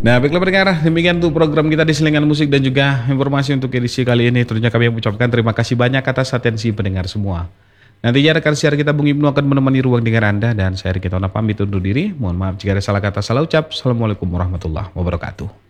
Nah, baiklah pendengar, demikian tuh program kita di Selingan Musik dan juga informasi untuk edisi kali ini. Tentunya kami mengucapkan terima kasih banyak atas atensi pendengar semua. Nantinya rekan siar kita Bung Ibnu akan menemani ruang dengar Anda dan saya Riki Tona pamit undur diri. Mohon maaf jika ada salah kata salah ucap. Assalamualaikum warahmatullahi wabarakatuh.